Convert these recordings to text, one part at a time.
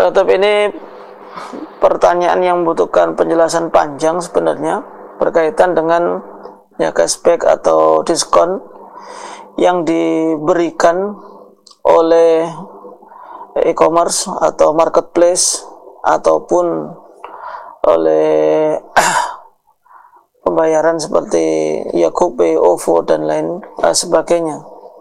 Tapi ini pertanyaan yang membutuhkan penjelasan panjang sebenarnya berkaitan dengan ya cashback atau diskon yang diberikan oleh e-commerce atau marketplace ataupun oleh pembayaran seperti ya GoPay, OVO dan lain sebagainya.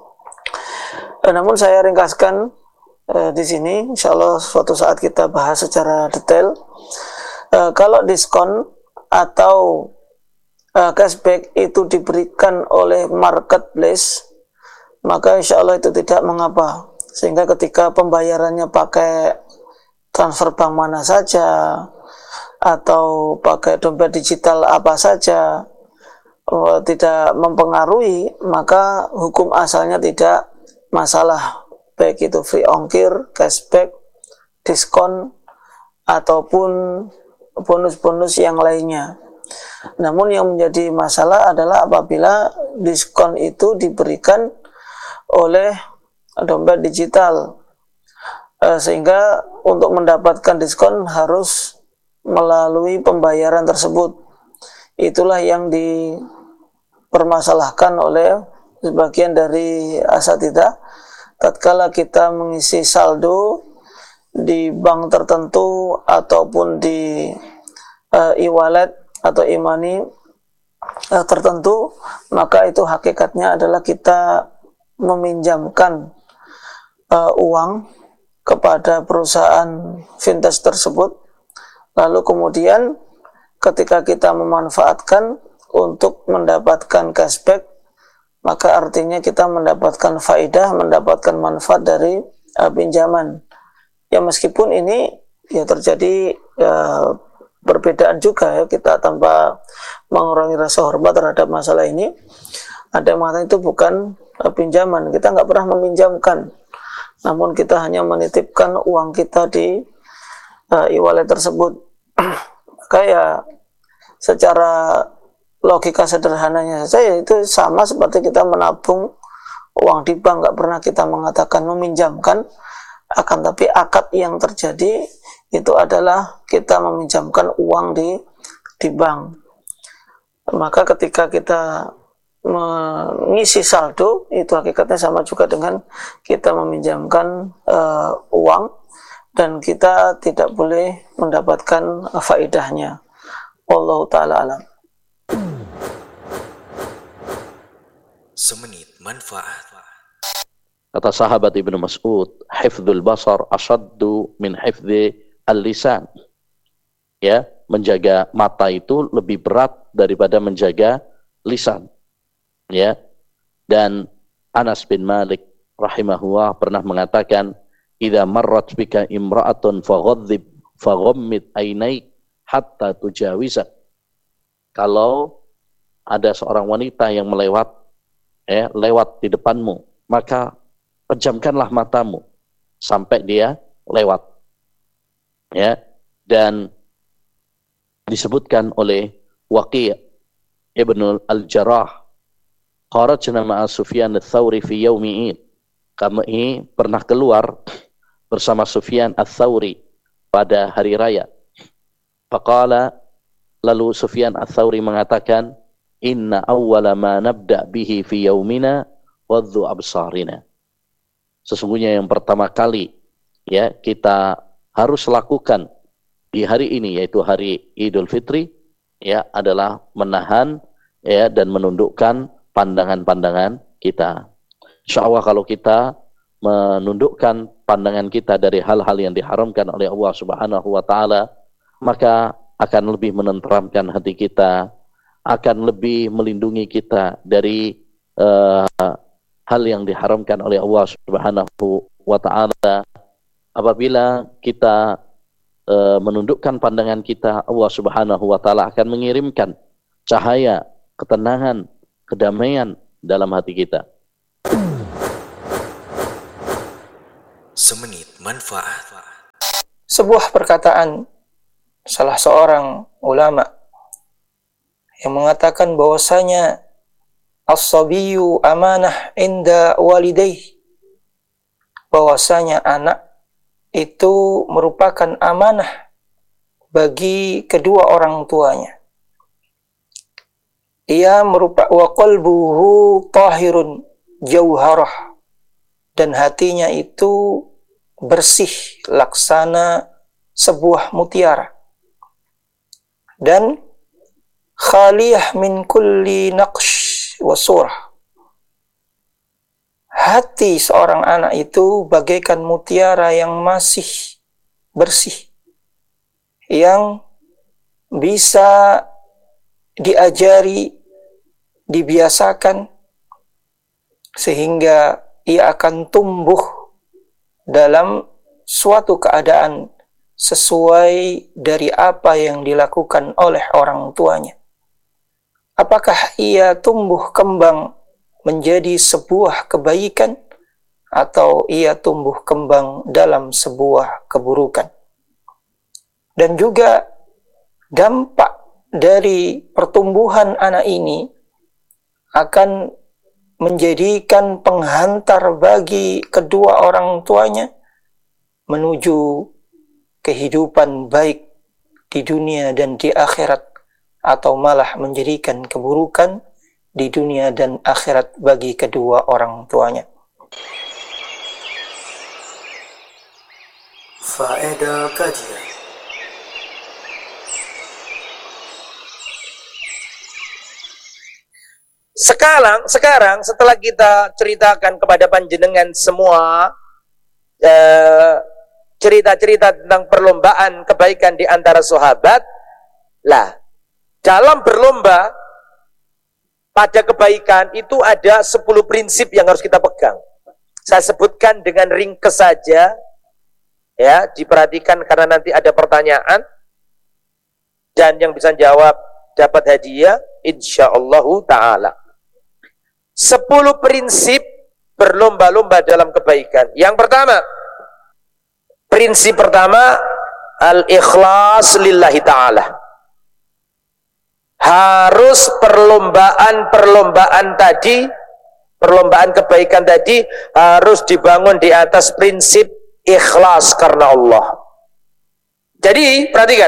Namun saya ringkaskan di sini, insya Allah suatu saat kita bahas secara detail. Kalau diskon atau cashback itu diberikan oleh marketplace, maka insya Allah itu tidak mengapa. Sehingga ketika pembayarannya pakai transfer bank mana saja atau pakai dompet digital apa saja, tidak mempengaruhi, maka hukum asalnya tidak masalah, baik itu free ongkir, cashback, diskon ataupun bonus-bonus yang lainnya. Namun yang menjadi masalah adalah apabila diskon itu diberikan oleh dompet digital, sehingga untuk mendapatkan diskon harus melalui pembayaran tersebut. Itulah yang dipermasalahkan oleh sebagian dari asatidzah. Tatkala kita mengisi saldo di bank tertentu ataupun di e-wallet atau e-money tertentu, maka itu hakikatnya adalah kita meminjamkan uang kepada perusahaan fintech tersebut, lalu kemudian ketika kita memanfaatkan untuk mendapatkan cashback, maka artinya kita mendapatkan faedah, mendapatkan manfaat dari pinjaman. Ya meskipun ini ya terjadi perbedaan juga ya, kita tanpa mengurangi rasa hormat terhadap masalah ini. Ada yang mengatakan itu bukan pinjaman, kita nggak pernah meminjamkan, namun kita hanya menitipkan uang kita di e-wallet tersebut. Maka ya secara logika sederhananya saja itu sama seperti kita menabung uang di bank, nggak pernah kita mengatakan meminjamkan, akan tapi akad yang terjadi itu adalah kita meminjamkan uang di bank. Maka ketika kita mengisi saldo, itu hakikatnya sama juga dengan kita meminjamkan uang, dan kita tidak boleh mendapatkan faedahnya. Wallahu ta'ala alam. Semenit manfaat. Kata sahabat Ibnu Mas'ud, hifdzul basar asyaddu min hifdzi al-lisan. Ya, menjaga mata itu lebih berat daripada menjaga lisan. Ya. Dan Anas bin Malik rahimahullah pernah mengatakan, "Idza marrat bika imra'atun faghammid ainaik hatta tujawizak." Kalau ada seorang wanita yang lewat di depanmu, maka pejamkanlah matamu sampai dia lewat. Ya, dan disebutkan oleh Waqi' Ibnu Al-Jarrah, kharajna ma'a Sufyan Ats-Tsauri fi yaumi Id. Kami pernah keluar bersama Sufyan Ats-Tsauri pada hari raya. Faqala, lalu Sufyan Ats-Tsauri mengatakan, inna awwala ma nabda bihi fi yaumina waddu absarina. Sesungguhnya yang pertama kali ya kita harus lakukan di hari ini, yaitu hari Idul Fitri, ya, adalah menahan ya dan menundukkan pandangan-pandangan kita. Insyaallah kalau kita menundukkan pandangan kita dari hal-hal yang diharamkan oleh Allah Subhanahu wa taala, maka akan lebih menenteramkan hati kita, akan lebih melindungi kita dari hal yang diharamkan oleh Allah Subhanahu wa taala. Apabila kita menundukkan pandangan kita, Allah Subhanahu wa taala akan mengirimkan cahaya, ketenangan, kedamaian dalam hati kita. Semenit manfaat. Sebuah perkataan salah seorang ulama yang mengatakan bahwasanya as-sabiyyu amanah inda walidayh, bahwasanya anak itu merupakan amanah bagi kedua orang tuanya. Ia merupakan wa qalbuhu tahirun jauharah, dan hatinya itu bersih laksana sebuah mutiara, dan khaliyah min kulli naqsh wa surah. Hati seorang anak itu bagaikan mutiara yang masih bersih, yang bisa diajari, dibiasakan, sehingga ia akan tumbuh dalam suatu keadaan sesuai dari apa yang dilakukan oleh orang tuanya. Apakah ia tumbuh kembang menjadi sebuah kebaikan, atau ia tumbuh kembang dalam sebuah keburukan. Dan juga dampak dari pertumbuhan anak ini akan menjadikan penghantar bagi kedua orang tuanya menuju kehidupan baik di dunia dan di akhirat, atau malah menjadikan keburukan di dunia dan akhirat bagi kedua orang tuanya. Faedah kajian. Sekarang setelah kita ceritakan kepada panjenengan semua cerita-cerita tentang perlombaan kebaikan di antara sahabat, lah dalam berlomba pada kebaikan itu ada 10 prinsip yang harus kita pegang. Saya sebutkan dengan ringkes saja, ya, diperhatikan karena nanti ada pertanyaan dan yang bisa jawab dapat hadiah insyaallah taala. 10 prinsip berlomba-lomba dalam kebaikan. Yang pertama, prinsip pertama, al-ikhlas lillahi ta'ala. Harus perlombaan tadi, perlombaan kebaikan tadi harus dibangun di atas prinsip ikhlas karena Allah. Jadi, perhatikan,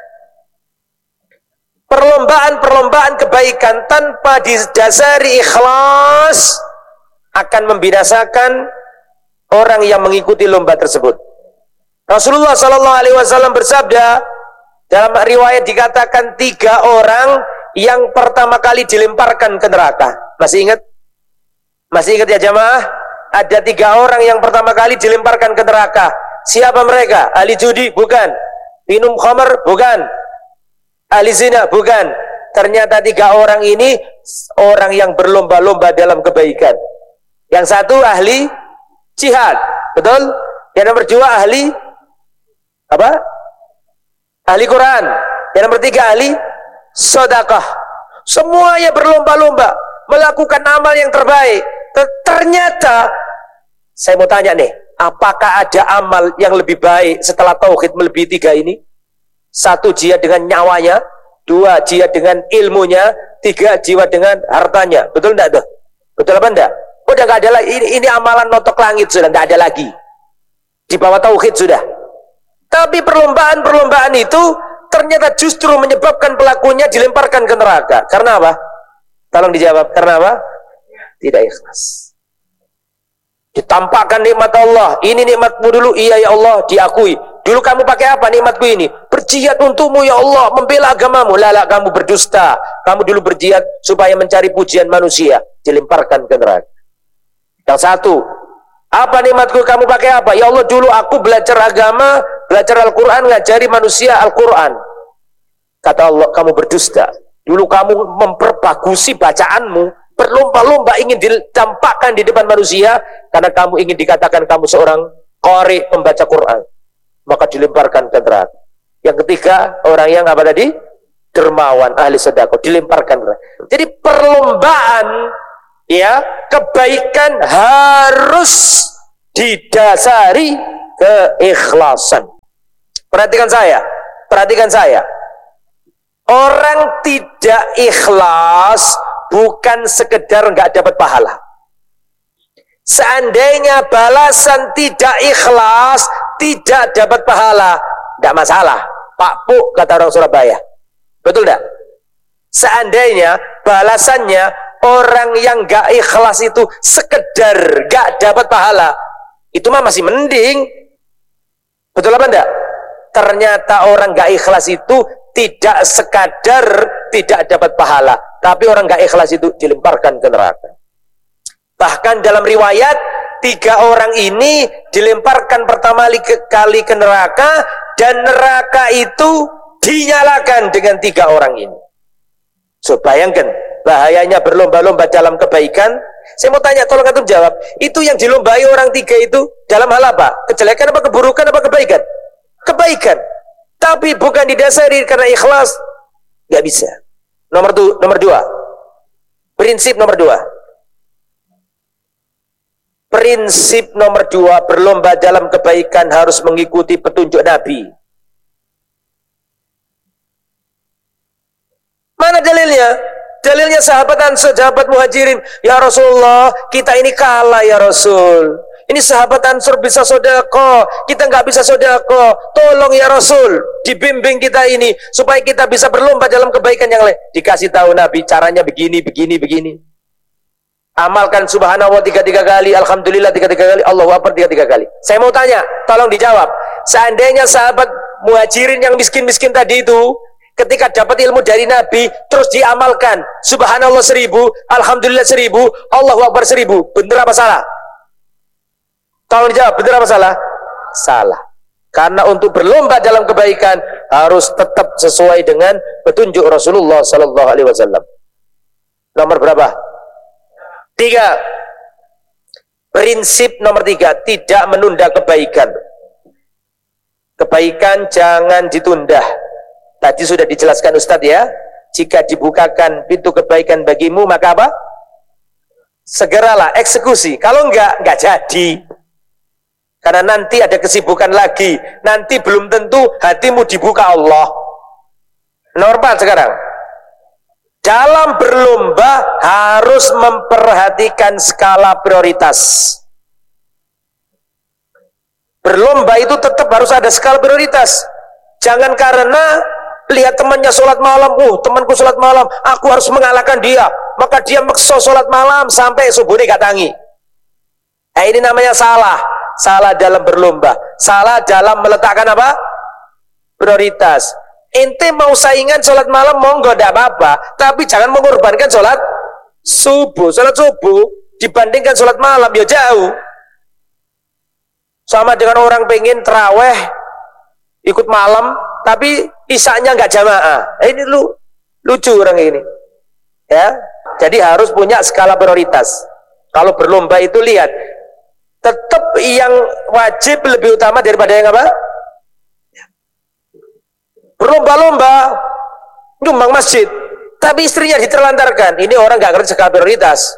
perlombaan kebaikan tanpa didasari ikhlas akan membinasakan orang yang mengikuti lomba tersebut. Rasulullah SAW bersabda, dalam riwayat dikatakan 3 orang yang pertama kali dilemparkan ke neraka. Masih ingat? Masih ingat ya jamaah? Ada 3 orang yang pertama kali dilemparkan ke neraka. Siapa mereka? Ahli judi? Bukan. Minum khamar? Bukan. Ahli zina? Bukan. Ternyata 3 orang ini orang yang berlomba-lomba dalam kebaikan. Yang satu ahli jihad, betul? Yang nomor 2 ahli apa? Ahli Quran. Yang nomor 3 ahli sedekah. Semuanya berlomba-lomba melakukan amal yang terbaik. Ternyata saya mau tanya nih, apakah ada amal yang lebih baik setelah tauhid melebihi 3 ini? 1 jihad dengan nyawanya, 2 jihad dengan ilmunya, 3 jiwa dengan hartanya. Betul enggak tuh? Betul apa enggak? Udah enggak ada lagi. Ini amalan notok langit sudah enggak ada lagi. Di bawah tauhid sudah. Tapi perlombaan itu ternyata justru menyebabkan pelakunya dilemparkan ke neraka. Karena apa? Tolong dijawab. Karena apa? Tidak ikhlas. Ditampakkan nikmat Allah. Ini nikmatmu dulu. Iya ya Allah, diakui. Dulu kamu pakai apa nikmatku ini? Berjihad untukmu ya Allah, membela agamamu. Lala, kamu berdusta. Kamu dulu berjihad supaya mencari pujian manusia. Dilemparkan ke neraka. Yang satu, apa nikmatku, kamu pakai apa? Ya Allah, dulu aku belajar agama, belajar Al-Quran, ngajari manusia Al-Quran. Kata Allah, kamu berdusta. Dulu kamu memperbagusi bacaanmu, berlomba-lomba ingin ditampakkan di depan manusia, karena kamu ingin dikatakan kamu seorang qari, pembaca Quran. Maka dilemparkan ke neraka. Yang ketiga, orang yang apa tadi? Dermawan, ahli sedekah, dilemparkan ke neraka. Jadi perlombaan, ya, kebaikan harus didasari keikhlasan. Perhatikan saya. Orang tidak ikhlas bukan sekedar nggak dapat pahala. Seandainya balasan tidak ikhlas, tidak dapat pahala, tidak masalah. Pak Puk, kata orang Surabaya. Betul tidak? Seandainya balasannya orang yang gak ikhlas itu sekedar gak dapat pahala, itu mah masih mending. Betul apa enggak? Ternyata orang gak ikhlas itu tidak sekadar tidak dapat pahala, tapi orang gak ikhlas itu dilemparkan ke neraka. Bahkan dalam riwayat, 3 orang ini dilemparkan pertama kali ke neraka, dan neraka itu dinyalakan dengan 3 orang ini. So, bayangkan bahayanya berlomba-lomba dalam kebaikan. Saya mau tanya, tolong antum jawab, itu yang dilombai orang 3 itu dalam hal apa? Kejelekan apa keburukan apa kebaikan? Kebaikan. Tapi bukan didasari karena ikhlas, nggak bisa. Nomor 2. Prinsip nomor 2. Prinsip nomor 2, berlomba dalam kebaikan harus mengikuti petunjuk Nabi. Mana dalilnya? Dalilnya sahabat Ansor, sahabat Muhajirin. Ya Rasulullah, kita ini kalah ya Rasul. Ini sahabat Ansor bisa sedekah, kita nggak bisa sedekah. Tolong ya Rasul, dibimbing kita ini supaya kita bisa berlomba dalam kebaikan yang lain. Dikasih tahu Nabi caranya begini, begini, begini. Amalkan subhanallah 3 kali, alhamdulillah 3 kali, Allahu akbar 3 kali. Saya mau tanya, tolong dijawab. Seandainya sahabat Muhajirin yang miskin-miskin tadi itu ketika dapat ilmu dari Nabi terus diamalkan subhanallah 1000, alhamdulillah 1000, Allahu akbar 1000, benar apa salah? Tolong dijawab, benar apa salah? Salah. Karena untuk berlomba dalam kebaikan harus tetap sesuai dengan petunjuk Rasulullah sallallahu alaihi wasallam. Nomor berapa? 3. Prinsip nomor 3, tidak menunda kebaikan. Kebaikan jangan ditunda. Tadi sudah dijelaskan Ustadz ya, jika dibukakan pintu kebaikan bagimu, maka apa? Segeralah eksekusi. Kalau enggak jadi. Karena nanti ada kesibukan lagi. Nanti belum tentu hatimu dibuka Allah. Nomor 4 sekarang. Dalam berlomba harus memperhatikan skala prioritas. Berlomba itu tetap harus ada skala prioritas. Jangan karena lihat temannya sholat malam, temanku sholat malam, aku harus mengalahkan dia, maka dia maksa sholat malam sampai subuh ini gak tangi. Ini namanya salah. Salah dalam berlomba. Salah dalam meletakkan apa? Prioritas. Ente mau saingan sholat malam, monggo tidak apa-apa, tapi jangan mengorbankan sholat subuh. Sholat subuh dibandingkan sholat malam, ya jauh. Sama dengan orang pengen terawih ikut malam, tapi isaknya nggak jamaah. Ini lucu orang ini. Ya, jadi harus punya skala prioritas. Kalau berlomba itu lihat, tetap yang wajib lebih utama daripada yang apa? Berlomba-lomba nyumbang masjid, tapi istrinya diterlantarkan. Ini orang nggak ngerti skala prioritas.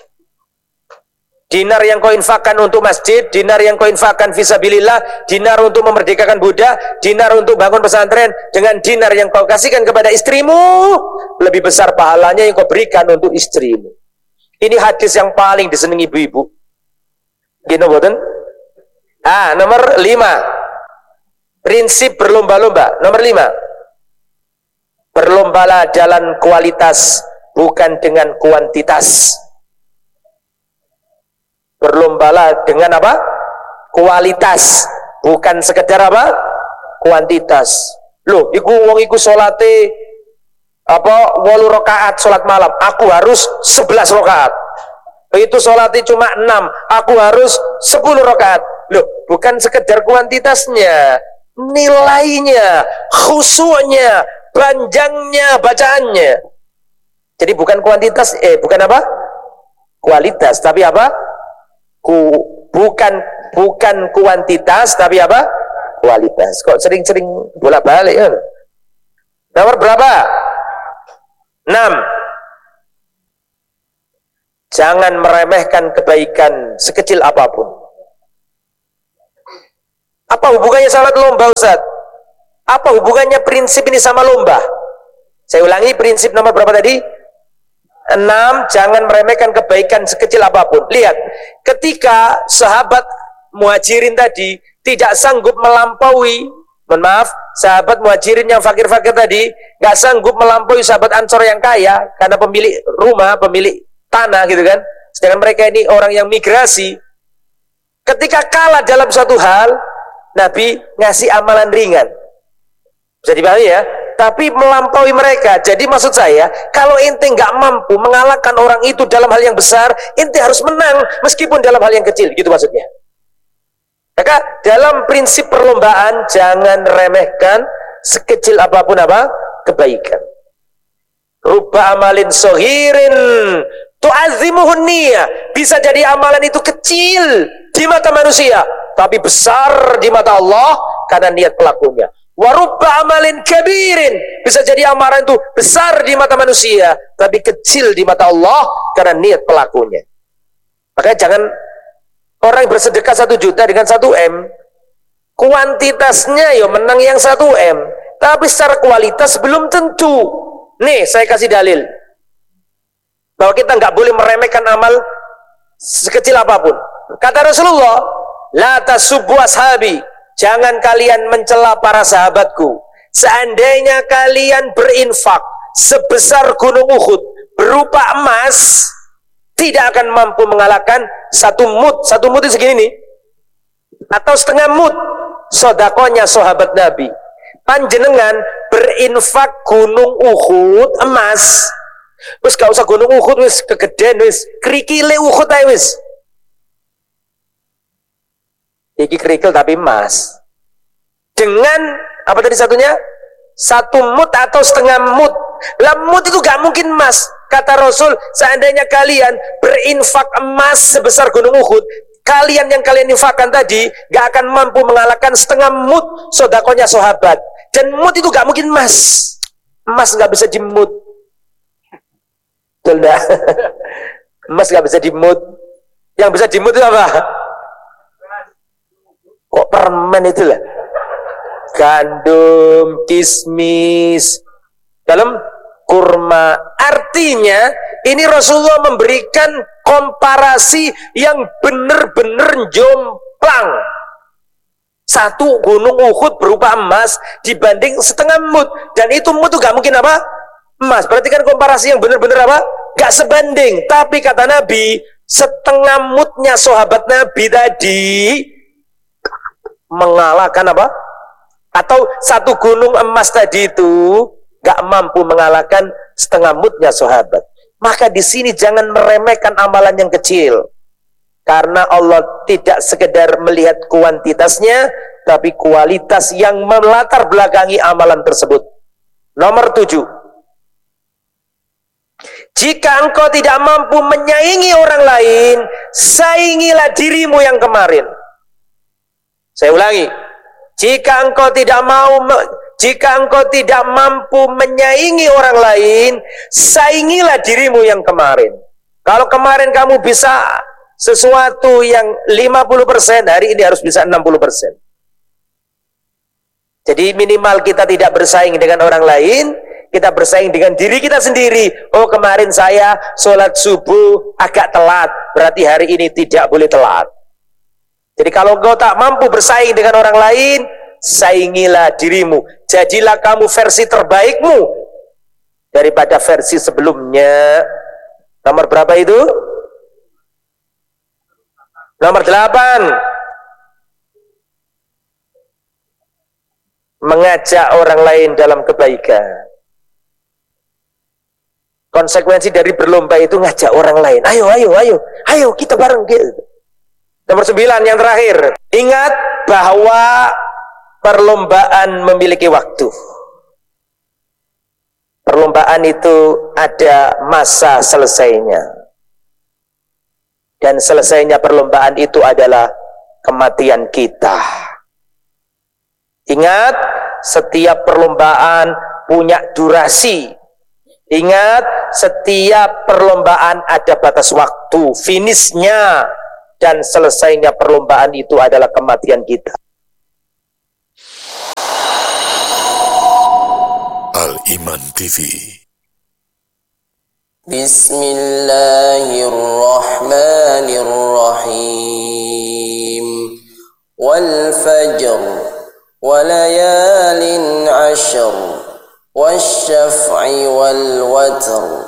Dinar yang kau infakkan untuk masjid, dinar yang kau infakkan fisabilillah, dinar untuk memerdekakan budak, dinar untuk bangun pesantren, dengan dinar yang kau kasihkan kepada istrimu, lebih besar pahalanya yang kau berikan untuk istrimu. Ini hadis yang paling disenangi ibu-ibu. Gitu boten? Nomor 5. Prinsip berlomba-lomba. Nomor 5. Berlombalah dalam kualitas, bukan dengan kuantitas. Berlombalah dengan apa? Kualitas, bukan sekedar apa? Kuantitas. Loh, iku salate apa 8 rakaat salat malam, aku harus 11 rakaat. Itu salatnya cuma 6, aku harus 10 rakaat. Loh, bukan sekedar kuantitasnya, nilainya, khusyuknya, panjangnya bacaannya. Jadi bukan kuantitas, bukan apa? Kualitas, tapi apa? Bukan kuantitas, tapi apa? Kualitas. Kok sering-sering bolak-balik ya? Nomor berapa? 6. Jangan meremehkan kebaikan sekecil apapun. Apa hubungannya sama lomba, Ustaz? Apa hubungannya prinsip ini sama lomba? Saya ulangi, prinsip nomor berapa tadi? 6. Jangan meremehkan kebaikan sekecil apapun. Lihat, ketika sahabat Muhajirin tadi tidak sanggup melampaui, mohon maaf, sahabat muhajirin yang fakir-fakir tadi nggak sanggup melampaui sahabat Ansor yang kaya karena pemilik rumah, pemilik tanah gitu kan. Sedangkan mereka ini orang yang migrasi. Ketika kalah dalam suatu hal, Nabi ngasih amalan ringan. Bisa dipahami ya? Tapi melampaui mereka. Jadi maksud saya, kalau ente nggak mampu mengalahkan orang itu dalam hal yang besar, ente harus menang meskipun dalam hal yang kecil. Gitu maksudnya. Maka dalam prinsip perlombaan jangan remehkan sekecil apapun kebaikan. Rubba amalin sohirin tu'azimuhun niyah. Bisa jadi amalan itu kecil di mata manusia, tapi besar di mata Allah karena niat pelakunya. Warubba amalin kabirin, bisa jadi amalan itu besar di mata manusia tapi kecil di mata Allah karena niat pelakunya. Makanya jangan orang yang bersedekah 1 juta dengan 1 M, kuantitasnya ya menang yang 1 M, tapi secara kualitas belum tentu. Nih saya kasih dalil bahwa kita nggak boleh meremehkan amal sekecil apapun. Kata Rasulullah, la tasubbu ashabi, jangan kalian mencela para sahabatku. Seandainya kalian berinfak sebesar gunung Uhud berupa emas, tidak akan mampu mengalahkan 1 mud. 1 mud itu segini nih, atau setengah mud sodakonya sahabat Nabi. Panjenengan berinfak gunung Uhud emas, wis gak usah gunung Uhud, wis kegedean, wis kerikile Uhud ae wis. Iki kerikil tapi emas. Dengan apa tadi satunya? 1 mud atau setengah mud. Lah mud itu gak mungkin emas. Kata Rasul, seandainya kalian berinfak emas sebesar gunung Uhud, kalian yang kalian infakkan tadi gak akan mampu mengalahkan setengah mud sodakonya sahabat. Dan mud itu gak mungkin emas. Emas gak bisa dimud. Betul dah. Emas gak bisa dimud. Yang bisa dimud itu apa? Kok permen itu lah? Gandum, kismis, dalam kurma. Artinya ini Rasulullah memberikan komparasi yang benar-benar jomplang. 1 gunung Uhud berupa emas dibanding setengah mud, dan itu mud itu gak mungkin emas. Berarti kan komparasi yang benar-benar gak sebanding. Tapi kata Nabi, setengah mudnya sahabat Nabi tadi mengalahkan atau 1 gunung emas tadi itu gak mampu mengalahkan setengah mudnya sahabat. Maka di sini jangan meremehkan amalan yang kecil, karena Allah tidak sekedar melihat kuantitasnya, tapi kualitas yang melatar belakangi amalan tersebut. Nomor 7, jika engkau tidak mampu menyaingi orang lain, saingilah dirimu yang kemarin. Saya ulangi, jika engkau tidak mampu menyaingi orang lain, saingilah dirimu yang kemarin. Kalau kemarin kamu bisa sesuatu yang 50%, hari ini harus bisa 60%. Jadi minimal kita tidak bersaing dengan orang lain, kita bersaing dengan diri kita sendiri. Oh, kemarin saya sholat subuh agak telat, berarti hari ini tidak boleh telat. Jadi kalau engkau tak mampu bersaing dengan orang lain, saingilah dirimu. Jadilah kamu versi terbaikmu daripada versi sebelumnya. Nomor berapa itu? Nomor 8. Mengajak orang lain dalam kebaikan. Konsekuensi dari berlomba itu ngajak orang lain. Ayo kita bareng gitu. Nomor 9 yang terakhir. Ingat bahwa perlombaan memiliki waktu. Perlombaan itu ada masa selesainya. Dan selesainya perlombaan itu adalah kematian kita. Ingat, setiap perlombaan punya durasi. Ingat, setiap perlombaan ada batas waktu, finishnya. Dan selesainya perlombaan itu adalah kematian kita. Al-Iman TV. Bismillahirrahmanirrahim. والفجر وليال عشر والشفع والوتر